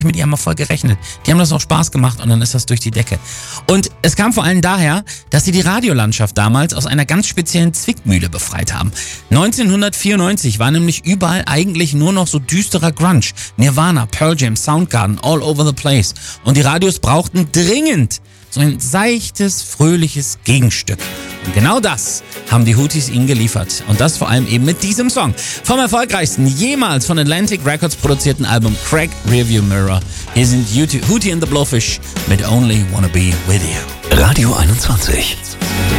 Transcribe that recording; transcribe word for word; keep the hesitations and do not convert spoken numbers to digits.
mit die haben wir voll gerechnet. Die haben das auch Spaß gemacht und dann ist das durch die Decke. Und es kam vor allem daher, dass sie die Radiolandschaft damals aus einer ganz speziellen Zwickmühle befreit haben. neunzehnhundertvierundneunzig war nämlich überall eigentlich nur noch so düsterer Grunge. Nirvana, Pearl Jam, Soundgarden, all over the place. Und die Radios brauchten dringend so ein seichtes, fröhliches Gegenstück. Und genau das haben die Hooties ihnen geliefert. Und das vor allem eben mit diesem Song. Vom erfolgreichsten jemals von Atlantic Records produzierten Album Crack Rearview Mirror. Hier sind Hootie and the Blowfish mit Only Wanna Be With You. Radio einundzwanzig.